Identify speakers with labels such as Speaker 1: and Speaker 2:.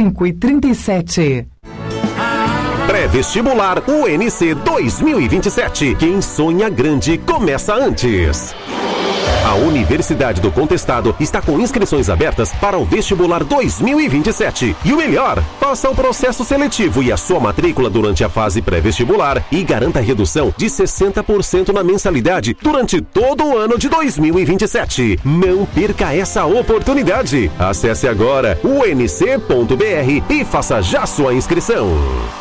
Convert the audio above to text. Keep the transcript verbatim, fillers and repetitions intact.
Speaker 1: cinco e trinta e sete.
Speaker 2: Pré-vestibular U N C dois mil e vinte e sete. Quem sonha grande começa antes. A Universidade do Contestado está com inscrições abertas para o vestibular dois mil e vinte e sete. E o melhor, faça o processo seletivo e a sua matrícula durante a fase pré-vestibular e garanta redução de sessenta por cento na mensalidade durante todo o ano de dois mil e vinte e sete. Não perca essa oportunidade. Acesse agora u n c ponto b r e faça já sua inscrição.